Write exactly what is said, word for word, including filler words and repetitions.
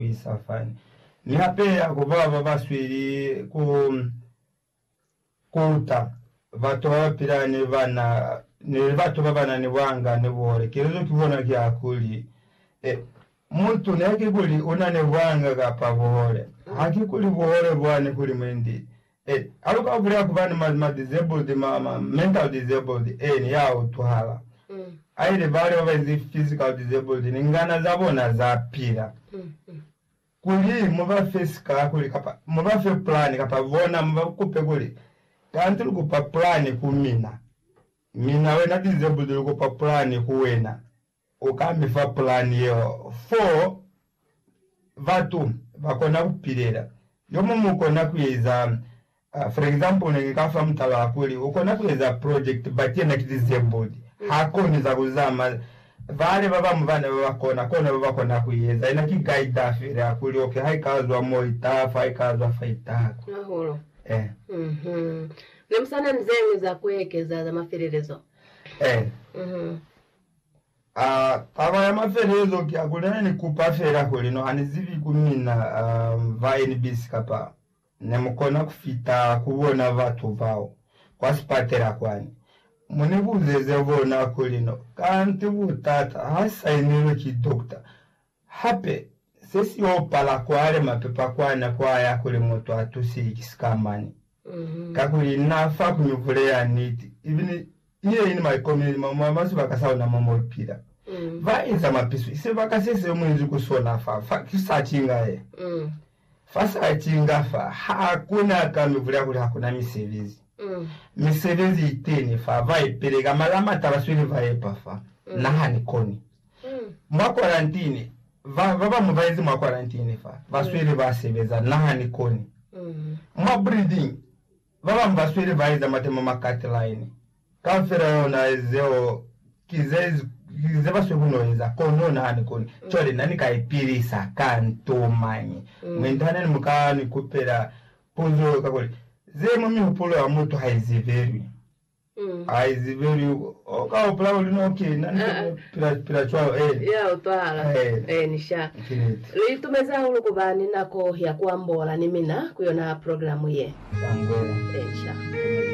kuisafani ni hape ya kubaba baswiri ku kuta vato wapirani bana ni vato babana ni wanga ni bore kirezo kibona kya kuli eh muntu neke kuli unane wanga kapa bore haki kuli bore bwane kuli mendi eh aluka bure kubana ma, ma disabled ma, ma mental disabled eh ni yao tuhala mm. Aile bale babazi physical disabled ningana zabona zapira mm. mm. Kuli muba physical kuli kapa muba fe plan kapa bona muba kupe kuli kanti lukupa plan kumina mina wena disabled lukupa plan kuwena ukamifa plan yo four vatu bakona kupirera yomo mukona kuyeza uh, for example ngikafa mtala kuli ukona kuyeza project but yena disabled mm. Hakoni za kuzama vale baba mvana bakona kona bakona kuyeza ina ki guide afira akuli okay haikazwa moita haikazwa faita ahoro eh mhm nemsana nzengu za kuwekeza za mafererezo eh mhm ah aba ya mafererezo ki akulana ni kupa fera kuli no anizivi kumina um, va N B C kapa nemukona kufita kubona vatu vao kwa spatera kwani munibuzeze bona kulino kanti butata hasainiro ki doctor hape sesi opala kwale mapepa kwana kwa ya kule moto atusi kiskamani mhm kakuli nafa kunyuvule ya niti ibini iye ini my community mama masu bakasao na mama pira mm. Va inza mapisu ise bakasese mwenzi kusona fa fa kisachinga e mm. Fasa chinga fa hakuna kamivule ya kule hakuna misevezi mm. Misevezi iteni fa va ipeleka malama tabaswili va epafa mm. Na hanikoni mm. Mwa quarantine va baba muvaizi mwa quarantine fa baswili va seveza na hanikoni mm. Mwa breeding baba mbaswili va iza matema makati line kafera na ezeo kizezi kizeba swekunoeza kono na hanikoni mm. Chole nani kaipirisa kantomanyi mm. Mwendane ni mukani kupera puzo kakoli zemo mi upolo ya mutu haiziveri mm. Haiziveri oka upula ulino oke nani uh, pira, pira chwao eh ya utwala eh, eh nisha li tumeza hulu kubani nako ya kuambola ni mina kuyona programu ye Sangwela eh nisha